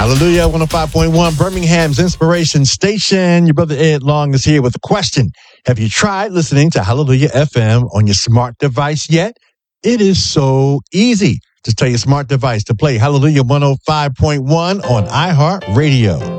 Hallelujah, 105.1, Birmingham's Inspiration Station. Your brother Ed Long is here with a question. Have you tried listening to Hallelujah FM on your smart device yet? It is so easy. Just tell your smart device to play Hallelujah 105.1 on iHeartRadio.